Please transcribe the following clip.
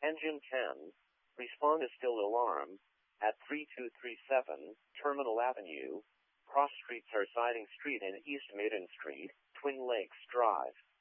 Engine 10. Respond to still alarm at 3237 Terminal Avenue. Cross streets are Siding Street and East Maiden Street, Twin Lakes Drive.